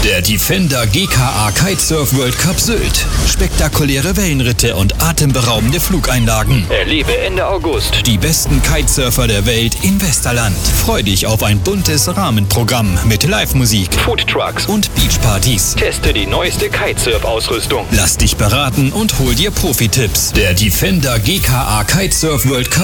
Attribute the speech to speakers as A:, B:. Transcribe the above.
A: Der Defender GKA Kitesurf World Cup Sylt. Spektakuläre Wellenritte und atemberaubende Flugeinlagen. Erlebe Ende August die besten Kitesurfer der Welt im Westerland. Freu dich auf ein buntes Rahmenprogramm mit Live-Musik, Foodtrucks und Beachpartys. Teste die neueste Kitesurf-Ausrüstung. Lass dich beraten und hol dir Profi-Tipps. Der Defender GKA Kitesurf World Cup